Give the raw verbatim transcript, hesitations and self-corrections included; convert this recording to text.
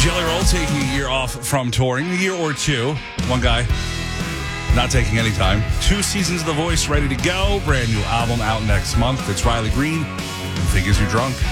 Jelly Roll taking a year off from touring, a year or two. One guy not taking any time. Two seasons of The Voice ready to go. Brand new album out next month. It's Riley Green. Who Figures You're Drunk.